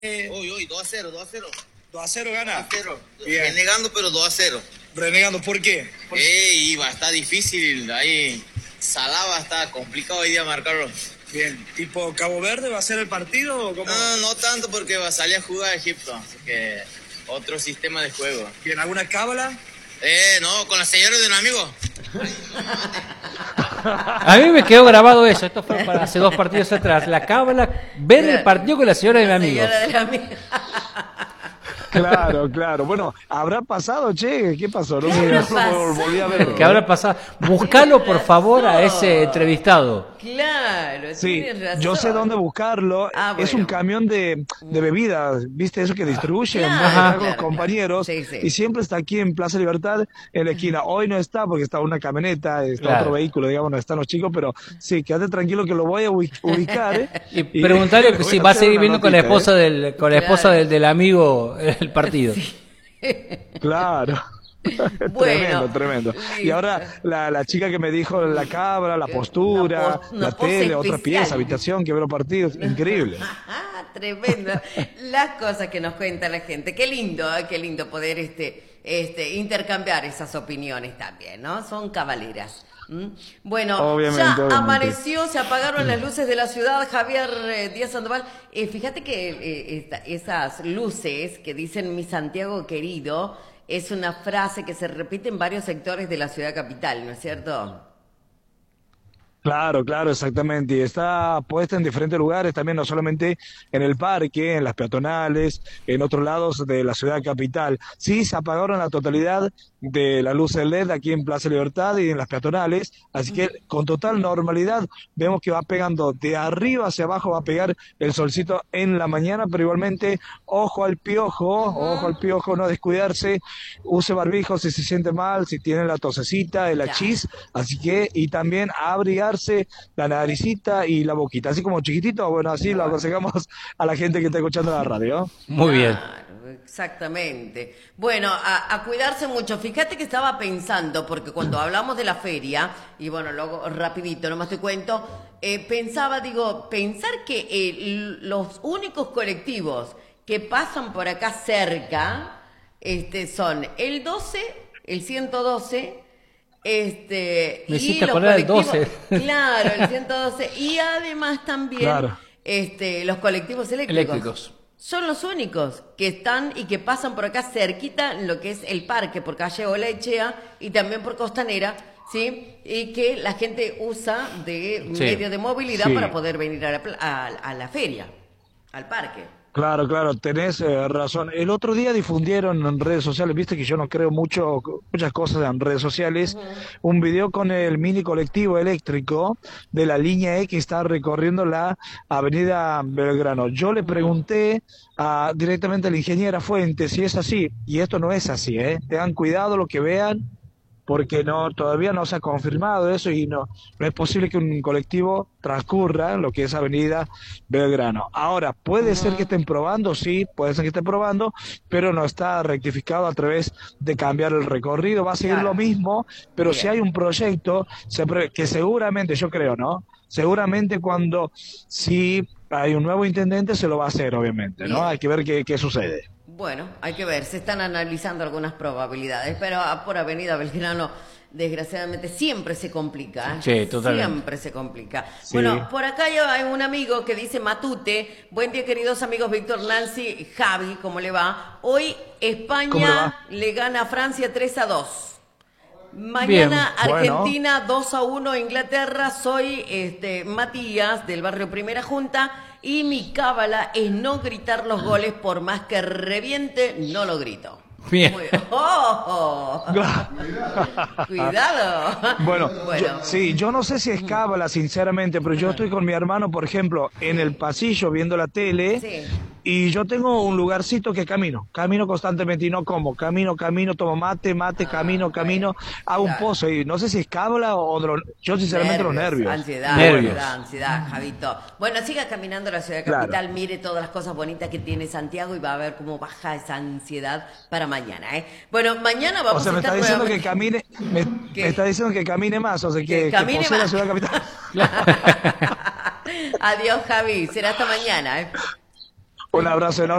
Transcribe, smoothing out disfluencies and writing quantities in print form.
Hoy, 2-0, 2-0. 2-0 gana. 2-0. Bien. Renegando, pero 2-0. Renegando, ¿por qué? Iba, está difícil. Ahí, Salaba está complicado hoy día marcarlo. Bien, ¿tipo Cabo Verde va a ser el partido o cómo? No tanto porque va a salir a jugar a Egipto. Así que otro sistema de juego. Bien, ¿alguna cábala? No, con la señora de un amigo. A mí me quedó grabado eso. Esto fue para hace 2 partidos atrás. La cábala, ver el partido con la señora de mi amigo. Claro. Bueno, ¿habrá pasado, che? ¿Qué pasó? No sé, no lo volví a ver. ¿Qué habrá pasado? Buscalo, por favor, a ese entrevistado. Claro, Sí, tienes razón. yo sé dónde buscarlo. Es un camión de bebidas, ¿viste? Eso que distribuyen con los compañeros. Sí. Y siempre está aquí en Plaza Libertad, en la esquina. Hoy no está porque está una camioneta, está otro vehículo, digamos, no están los chicos, pero sí, quédate tranquilo que lo voy a ubicar. Y preguntarle que si va a seguir viendo con la esposa del amigo el partido. Sí. Claro. Bueno, tremendo. listo. Y ahora la chica que me dijo la cabra, la postura, una la pose tele, otra especial. pieza, habitación, que ve los partidos, increíble. Tremendo. Las cosas que nos cuenta la gente. Qué lindo poder intercambiar esas opiniones también, ¿no? Son cabaleras. Bueno, Obviamente. Amaneció, se apagaron las luces de la ciudad, Javier Díaz Sandoval. Fíjate que esas luces que dicen mi Santiago querido es una frase que se repite en varios sectores de la ciudad capital, ¿no es cierto? Claro, exactamente. Y está puesta en diferentes lugares, también no solamente en el parque, en las peatonales, en otros lados de la ciudad capital. Sí, se apagaron la totalidad de la luz LED aquí en Plaza Libertad y en las peatonales, así que con total normalidad vemos que va pegando de arriba hacia abajo, va a pegar el solcito en la mañana, pero igualmente ojo al piojo, no descuidarse, use barbijo si se siente mal, si tiene la tosecita, el achís, así que, y también abrigarse la naricita y la boquita, así como chiquitito, bueno, así lo aconsejamos a la gente que está escuchando la radio. Muy bien. Exactamente. Bueno, a cuidarse mucho. Fíjate que estaba pensando, porque cuando hablamos de la feria, y bueno, luego rapidito, nomás te cuento, pensar que los únicos colectivos que pasan por acá cerca, son el 12, el 112, Me y hiciste los acordar del colectivos, 12. claro, el 112, y además también los colectivos eléctricos. Son los únicos que están y que pasan por acá cerquita en lo que es el parque, por calle Olaechea y también por Costanera, ¿sí? Y que la gente usa de medio de movilidad para poder venir a la feria, al parque. Claro, tenés razón. El otro día difundieron en redes sociales, viste que yo no creo muchas cosas en redes sociales, un video con el mini colectivo eléctrico de la línea E que está recorriendo la avenida Belgrano. Yo le pregunté directamente a la ingeniera Fuente si es así, y esto no es así, tengan cuidado lo que vean, porque todavía no se ha confirmado eso y no es posible que un colectivo transcurra en lo que es Avenida Belgrano. Ahora, puede ser que estén probando, sí, puede ser que estén probando, pero no está rectificado a través de cambiar el recorrido, va a seguir lo mismo, pero si hay un proyecto que seguramente, yo creo, ¿no? Seguramente si hay un nuevo intendente se lo va a hacer, obviamente, ¿no? Hay que ver qué sucede. Bueno, hay que ver, se están analizando algunas probabilidades, pero por Avenida Belgrano, desgraciadamente, siempre se complica. Sí, totalmente. Siempre se complica. Sí. Bueno, por acá ya hay un amigo que dice Matute. Buen día, queridos amigos Víctor, Nancy, Javi, ¿cómo le va? Hoy España le gana a Francia 3-2. Mañana Bien, Argentina 2-1 Inglaterra. Soy Matías del barrio Primera Junta y mi cábala es no gritar los goles por más que reviente, no lo grito. Bien. Cuidado. Bueno. Yo no sé si es cábala, sinceramente, pero yo estoy con mi hermano, por ejemplo, en el pasillo viendo la tele, y yo tengo un lugarcito que camino constantemente y no como, camino, tomo mate, camino, hago un pozo, y no sé si es cábala yo sinceramente los nervios. Ansiedad, Javito. Bueno, siga caminando la ciudad capital, mire todas las cosas bonitas que tiene Santiago y va a ver cómo baja esa ansiedad para mañana, Bueno, mañana vamos a estar me está diciendo que camine más, o sea, que camine posee la más. ciudad capital. Adiós, Javi, será hasta mañana, Un abrazo enorme.